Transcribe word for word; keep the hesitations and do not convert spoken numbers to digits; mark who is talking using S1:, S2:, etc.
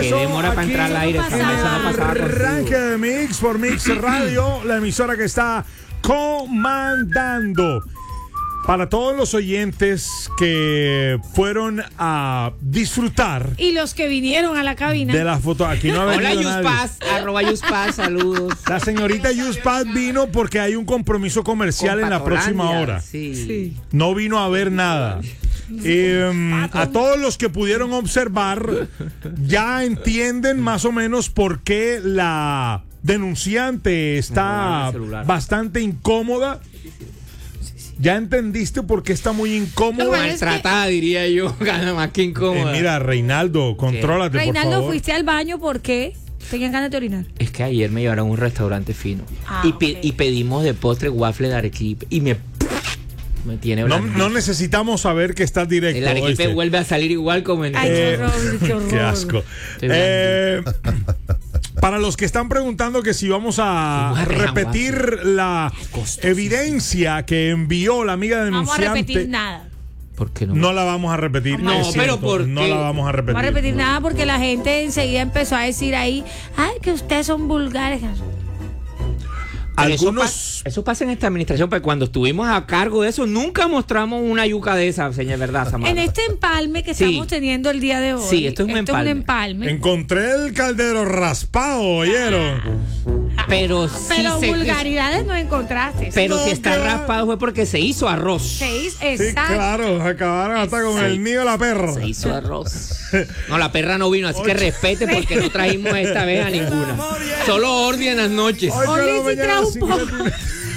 S1: Qué demora para
S2: aquí
S1: entrar al aire. Esa
S2: en
S1: mesa no pasaba
S2: el
S1: contigo.
S2: arranque de Mix por Mix Radio, la emisora que está comandando. Para todos los oyentes que fueron a disfrutar
S3: Y los que vinieron a la cabina.
S2: de la foto, aquí no ha
S1: Hola,
S2: venido nadie.
S1: Yuspaz, arroba Yuspaz, saludos.
S2: La señorita Yuspaz vino porque hay un compromiso comercial
S1: Con
S2: en la próxima
S1: Patolandia,
S2: hora.
S1: Sí.
S3: Sí.
S2: No vino a ver nada. Eh, a todos los que pudieron observar, ya entienden más o menos por qué la denunciante está
S1: Me robaron el celular.
S2: bastante incómoda. ¿Ya entendiste por qué está muy incómoda?
S3: Bueno, es
S1: Maltratada, diría yo. Gana más que
S2: Eh,
S1: incómoda.
S2: mira, Reinaldo, contrólate, por
S3: Reinaldo,
S2: favor.
S3: fuiste al baño, ¿por qué? ¿Tenían ganas de orinar?
S1: Es que ayer me llevaron a un restaurante fino.
S3: Ah,
S1: y, pe-
S3: ok.
S1: y pedimos de postre waffle de arequipe. Y me. Me tiene
S2: No,
S1: blandito.
S2: no necesitamos saber que estás directo.
S1: El arequipe
S2: ¿oíste?
S1: vuelve a salir igual como en.
S3: Ay,
S2: Eh,
S3: qué horror, qué horror.
S2: Qué asco.
S1: Estoy
S2: Eh, para los que están preguntando que si vamos a
S1: Vamos a rejar,
S2: repetir la
S1: costoso.
S2: evidencia que envió la amiga
S3: No vamos a
S2: denunciante,
S3: repetir nada.
S1: ¿Por qué no?
S2: no la vamos a repetir.
S1: No,
S2: es
S1: pero
S2: cierto,
S1: ¿por
S2: no
S1: qué?
S2: la vamos a repetir.
S3: No vamos a repetir nada porque la gente enseguida empezó a decir ahí, ay, que ustedes son vulgares.
S1: Pero eso,
S2: Algunos
S1: pa- eso pasa en esta administración, pero cuando estuvimos a cargo de eso, nunca mostramos una yuca de esa, señor, ¿verdad, Samara?
S3: En este empalme que
S1: Sí.
S3: estamos teniendo el día de hoy.
S1: Sí, esto es un empalme.
S3: empalme.
S2: encontré el caldero raspado, ¿oyeron?
S1: Pero sí
S3: Pero
S1: se-
S3: vulgaridades no encontraste.
S1: Pero
S2: No,
S1: si está
S2: que-
S1: raspado fue porque se hizo arroz.
S3: Seis,
S2: Sí,
S3: exacto.
S2: claro, acabaron hasta con el nido de la perra.
S1: Se hizo arroz. No, la perra no vino, así que respete porque no trajimos esta vez a ninguna. Solo Ordi en las noches.
S2: Ocho de la
S3: Oli sí
S2: mañana,
S3: trajo un
S2: cincuenta
S3: poco.
S2: minutos.